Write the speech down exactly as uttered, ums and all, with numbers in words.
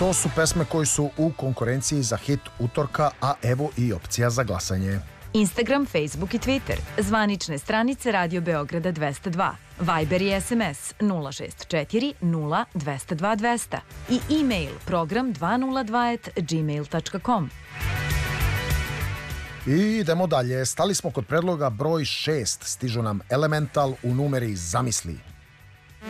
To su pesme koji su u konkurenciji za hit utorka, a evo i opcija za glasanje. Instagram, Facebook i Twitter, zvanične stranice Radio Beograda dvesta dva, Viber i S M S nula šest četiri nula dvesta dva dvesta i e-mail program dvesta dva at gmail tačka com. I idemo dalje. Stali smo kod predloga broj šest. Stižu nam Elemental u numeri Zamisli.